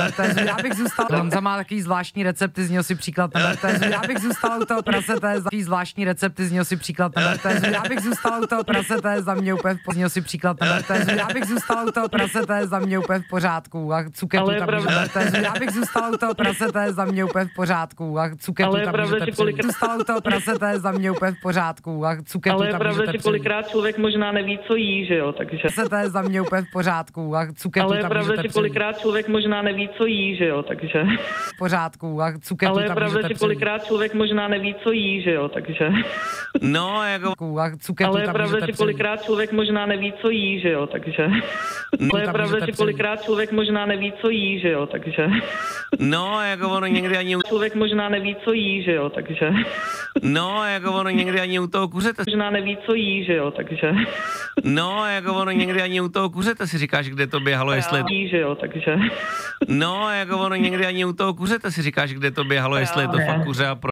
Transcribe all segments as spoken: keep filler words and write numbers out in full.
Bertézu, já bych zůstal, Honza má takový zvláštní recepty, z něho si příklad na Bertézu, já bych zůstal u toho prasete, takový zvláštní recepty, z něho si příklad na Bertézu, já bych zůstal u toho prasete, za mě úplně v pořádku, z něho si příklad na Bertézu, já bych zůstal u toho prasete, za mě úplně v pořádku, a cuketu tam můžu Bertézu, já bych zůstal u toho prasete, za mě úplně v pořádku, a cuketu tam můžete přijít. Zůstal u toho prasete, za mě úplně v pořádku, a cuketu ale tam je pravda, můžete že kolikrát člověk možná neví, co jí, že jo, takže... Prasete, za mě úplně v pořádku, a cuketu ale je tam pravda, můžete že kolikrát člověk možná neví, co jí, že jo, takže... v pořádku, a cuketu ale je tam pravda, můžete že kolikrát člověk možná neví, co jí, že jo, takže... No, jako... a cuketu ale je tam pravda, můžete že kolikrát člověk možná neví, co jí, že jo, takže... ale je tam pravda, můžete že kolikrát člověk možná neví, co jí, že jo, takže... No, jako ono někdy ani... člověk možná neví, co jí, že jo, takže... No, jako ono někdy ani u toho kuřete... možná neví, co jí, že jo, takže... No, jako ono někdy ani u toho kuřete si říkáš, kde to běhalo, jestli... jí, že jo, takže... No, jako ono někdy ani u toho kuřete si říkáš, kde to běhalo, jestli je to fakt kuře a pro...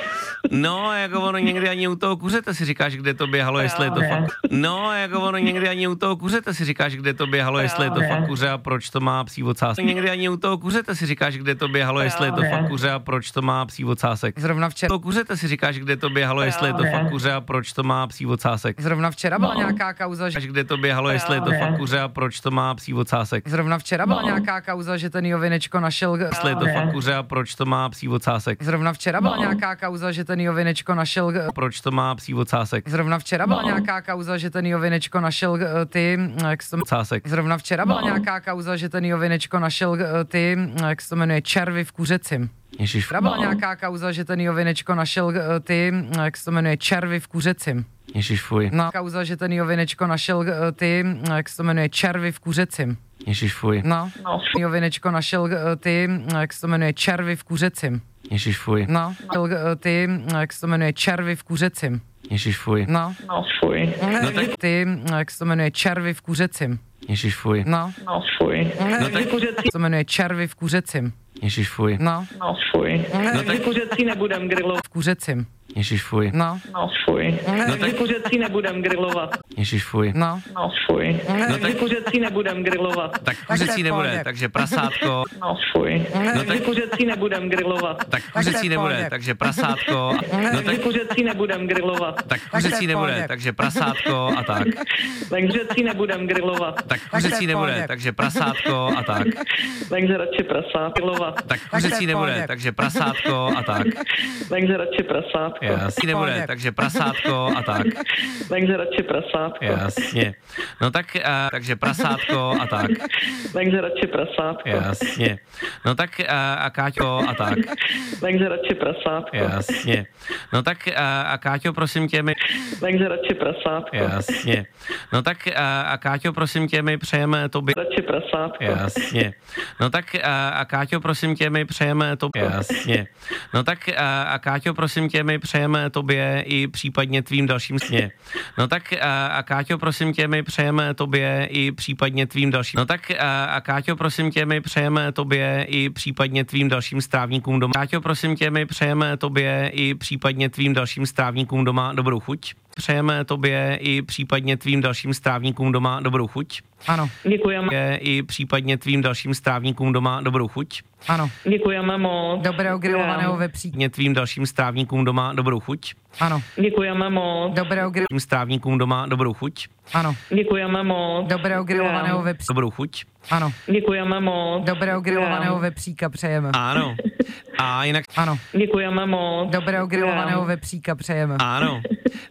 No, jako ono někdy ani u toho kuřete si říkáš, kde to běhalo, jestli je to fakt... No, jako ono někdy ani u toho kuřete si říkáš, kde to běhalo, jestli je to fakt kuře a proč to má psí ocásek. Někdy ani u toho kuřete si říkáš, kde to běhalo, jestli je to fakt kuře a proč to má psí ocásek. Zrovna včera. To kuřete si říkáš, kde to běhalo, jestli je to fakt kuře a proč to má psí ocásek. Zrovna včera byla nějaká kauza, že... Kde to běhalo, jestli je to fakt kuře a proč to má psí ocásek. Zrovna včera byla nějaká kauza, že ten Jovinečko našel... Jestli je to fakt kuře a proč to má psí ocásek. Zrovna včera byla nějaká kauza, že ten Jovinečko našel... Proč to má psí ocásek. Zrovna včera byla nějaká kauza, že ten Jovinečko našel ty... Jak se to... Ocásek. Zrovna včera byla nějaká kauza, že ten Jovinečko našel ty... Jak se to jmenuje? Červy v kuřecím. Ježiš. Včera byla nějaká kauza, že ten Jovinečko našel ty... Jak se to jmenuje? Červy v kuřecím. Ježiš, fuj. No, kauza, že ten Jovinečko našel ty... Jak se to jmenuje? Červy v kuřecím. Ježiš, fuj. No, no. Jovinečko našel ty... Jak se to jmenuje? Červy v kuřecím. Ježiš, fuj. No, ty... Jak se to jmenuje? Červy v kuřecím. Ježiš, fuj. No, no fuj. No, tak... Ty... Jak se to jmenuje? Červy v kuřecím. Ježiš, fuj. No, no fuj. No, tak... Se to jmenuje Červy v kuřecím. Ježiš, fuj. No, no fuj. No, tak... kuřecí nebudem grilovat. V kuřecím. Ježiš, fuj. No, no fuj. No, tak... kuřecí nebudem grilovat. Ježiš, fuj. No, no fuj. No, tak... kuřecí nebudem grilovat. Tak kuřecí nebude, takže prasátko. No fuj. No, tak... kuřecí nebudem grilovat. Tak kuřecí nebude, takže prasátko. No, tak... kuřecí nebudem grilovat. Tak kuřecí nebude, takže prasátko a tak. Tak kuřecí nebudem grilovat. Tak kuřecí nebude, takže prasátko a tak. Takže radši prasát grilovat. Tak kuřecí nebude, takže prasátko a tak. Takže radši prasátko. Jasně nebude, takže prasátko a tak. Takže radši prasátko. Jasně. No tak, uh, takže prasátko a tak. Takže radši prasátko. Jasně. No tak uh, a Káťo a tak. Takže radši prasátko. Jasně. No tak uh, a Káťo, prosím tě, my... Takže radši prasátko. Jasně. No tak uh, a Káťo, prosím tě, my přejeme tobě... Radši prasátko. Jasně. No tak uh, a Káťo, prosím tě, my přejeme tobě... Jasně. No tak uh, a Káťo, prosím tě, my přejeme tobě i případně tvým dalším sně. No tak uh, a Káťo, prosím tě, my přejeme tobě i případně tvým dalším... No tak uh, a Káťo, prosím tě, my přejeme tobě i případně tvým dalším strávníkům doma. Káťo, prosím tě, my přejeme tobě i případně tvým dalším strávníkům doma dobrou chuť. Přejeme tobě i případně tvým dalším strávníkům doma dobrou chuť. Ano. Děkujeme. I případně tvým dalším strávníkům doma dobrou chuť. Ano. Děkujeme moc. Dobrého grilovaného vepříka. Tvým dalším strávníkům doma dobrou chuť. Ano. Děkujeme moc. Dobrého grilovaného strávníkům doma dobrou chuť. Ano. Děkujeme moc. Dobrého grilovaného vepříka. Dobrou chuť. Ano. Děkujeme moc. Dobrého grilovaného vepříka přejeme. Ano. A jinak... Ano. Děkujeme moc. Dobrého grilovaného vepříka přejeme. Ano.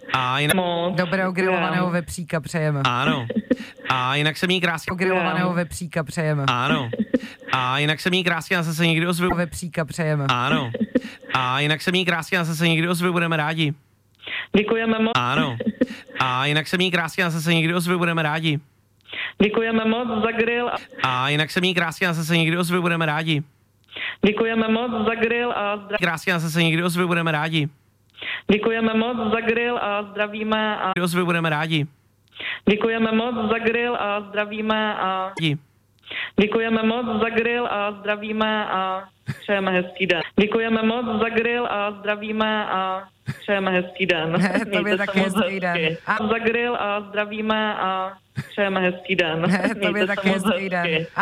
A jinak... Dobrého grilovaného vepříka přejeme. Ano. A jinak se mý krásně... Grilovaného vepříka přejeme. Ano. A jinak se mý krásně zase se někdy ozvu. Vepříka přejeme. Ano. A jinak se mý krásně zase se někdy ozvu, budeme rádi. Děkujeme moc. Ano. A jinak se mý krásně zase se někdy ozvu, budeme rádi. Děkujeme moc za grill. A jinak se mý krásně zase se někdy ozvu, budeme rádi. Děkujeme moc za grill a zdraví. Krásně zase se někdy ozvu, budeme rádi. Děkujeme moc za grill a zdravíme a... Ozvu, budeme rádi. Děkujeme moc za grill a zdravíme a... Děkujeme moc za grill a zdravíme a přejeme hezký den. Děkujeme moc za grill a zdravíme a přejeme hezký den. To je taky hezký den. A za grill a zdravíme a přejeme hezký den. To je taky hezký den.